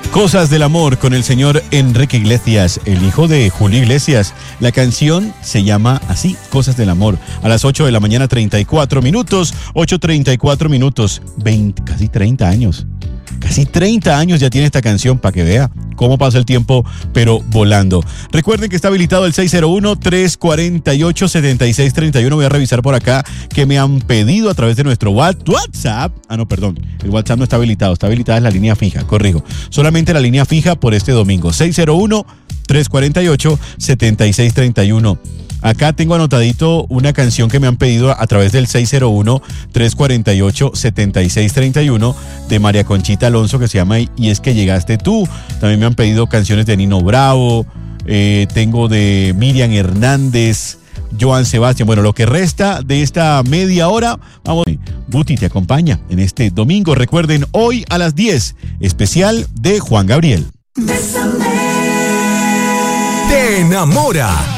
Cosas del amor con el señor Enrique Iglesias, el hijo de Julio Iglesias. La canción se llama así, Cosas del amor. A las 8 de la mañana, 34 minutos, 8:34 minutos, casi 30 años. Casi 30 años ya tiene esta canción, para que vea cómo pasa el tiempo, pero volando. Recuerden que está habilitado el 601-348-7631. Voy a revisar por acá que me han pedido a través de nuestro WhatsApp. No, perdón, el WhatsApp no está habilitado, está habilitada la línea fija, corrijo. Solamente la línea fija por este domingo, 601-348-7631. Acá tengo anotadito una canción que me han pedido a través del 601-348-7631 de María Conchita Alonso, que se llama Y es que llegaste tú. También me han pedido canciones de Nino Bravo, tengo de Miriam Hernández, Joan Sebastián. Bueno, lo que resta de esta media hora, vamos. Guti te acompaña en este domingo. Recuerden, hoy a las 10, especial de Juan Gabriel. Te enamora.